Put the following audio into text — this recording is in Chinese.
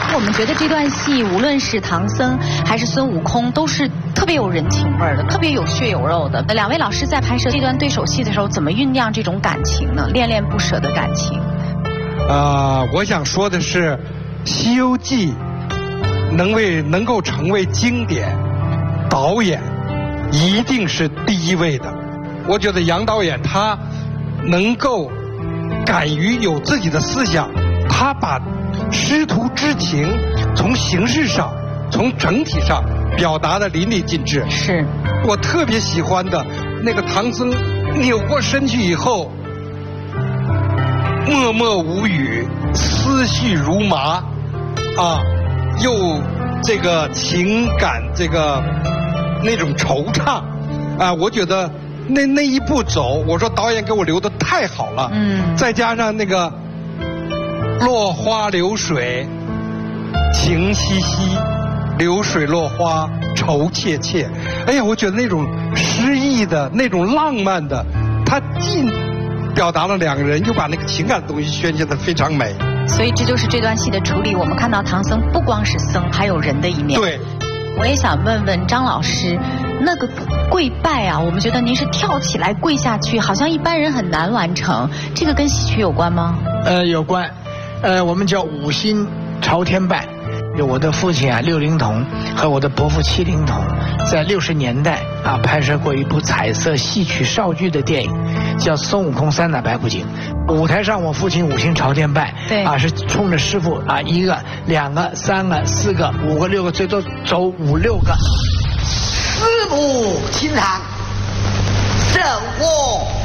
我们觉得这段戏无论是唐僧还是孙悟空都是特别有人情味的，特别有血有肉的。两位老师在拍摄这段对手戏的时候，怎么酝酿这种感情呢？恋恋不舍的感情。 我想说的是，《西游记》能够成为经典，导演一定是第一位的。我觉得杨导演他能够敢于有自己的思想，他把师徒之情从形式上、从整体上表达的淋漓尽致。 是我特别喜欢的那个唐僧扭过身去以后，默默无语，思绪如麻，又这个情感那种惆怅，我觉得那一步走，我说导演给我留的太好了。再加上那个落花流水情兮兮，流水落花愁切切。哎呀，我觉得那种诗意的那种浪漫的，它既表达了两个人，又把那个情感的东西宣泄得非常美。 所以这就是这段戏的处理。我们看到唐僧不光是僧，还有人的一面。 对。 我也想问问张老师，那个跪拜啊，我们觉得您是跳起来跪下去，好像一般人很难完成，这个跟戏曲有关吗？ 有关。我们叫五心朝天拜。有我的父亲六龄童和我的伯父7龄童，在60年代拍摄过一部彩色戏曲少剧的电影，叫《孙悟空三打白骨精》。舞台上我父亲五心朝天拜， 对是冲着师傅1个、2个、3个、4个、5个、6个，最多走5、6个。 师傅请长，圣我